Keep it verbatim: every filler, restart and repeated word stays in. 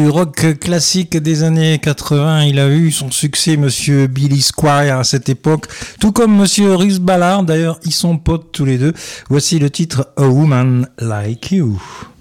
du rock classique des années quatre-vingts. Il a eu son succès, monsieur Billy Squier, à cette époque, tout comme monsieur Rhys Ballard. D'ailleurs, ils sont potes tous les deux. Voici le titre A Woman Like You.